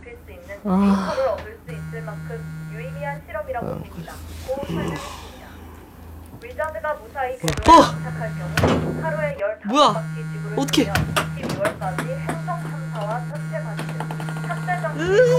높일 수 있는 데이터를 얻을 수 있을 만큼 유의미한 실험이라고 봅니다. 고 설명했습니다. 위자드가 무사히 궤도에 도착할 경우 하루에 15바퀴 지구를 돌며 12월까지 행성 탐사와 천체 관측, 탑재 장치